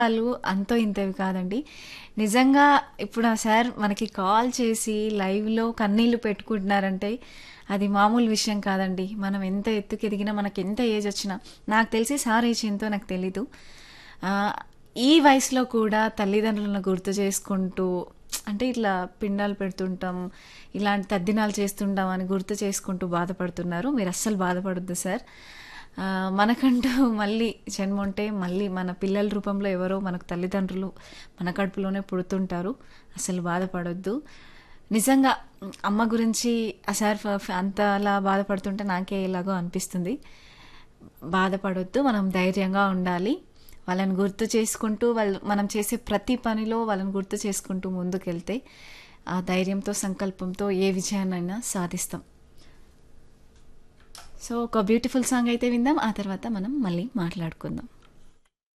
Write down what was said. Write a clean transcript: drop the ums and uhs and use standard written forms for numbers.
వాళ్ళు అంతో ఇంతవి కాదండి. నిజంగా ఇప్పుడు ఆ సార్ మనకి కాల్ చేసి లైవ్‌లో కన్నీళ్లు పెట్టుకుంటున్నారంటే అది మామూలు విషయం కాదండి. మనం ఎంత ఎత్తుకెదిగినా, మనకెంత ఏజొచ్చినా నాకు తెలిసి సార్ ఏజ్ ఎంతో నాకు తెలీదు. ఆహ్, ఈ వయసులో కూడా తల్లిదండ్రులను గుర్తు చేసుకుంటూ అంటే ఇట్లా పిండాలు పెడుతుంటాం, ఇలాంటి తద్దినాలు చేస్తుంటాం అని గుర్తు చేసుకుంటూ బాధపడుతున్నారు. మీరస్సలు బాధపడొద్దు సార్. మనకంటూ మళ్ళీ జన్ముంటే మళ్ళీ మన పిల్లల రూపంలో ఎవరో మనకు తల్లిదండ్రులు మన కడుపులోనే పుడుతుంటారు. అసలు బాధపడొద్దు. నిజంగా అమ్మ గురించి ఆ సార్ అంతలా బాధపడుతుంటే నాకే ఎలాగో అనిపిస్తుంది. బాధపడొద్దు. మనం ధైర్యంగా ఉండాలి. వాళ్ళని గుర్తు చేసుకుంటూ మనం చేసే ప్రతి పనిలో వాళ్ళని గుర్తు చేసుకుంటూ ముందుకెళ్తే ఆ ధైర్యంతో, సంకల్పంతో ఏ విజయాన్నైనా సాధిస్తాం. సో, ఒక బ్యూటిఫుల్ సాంగ్ అయితే విందాం. ఆ తర్వాత మనం మళ్ళీ మాట్లాడుకుందాం.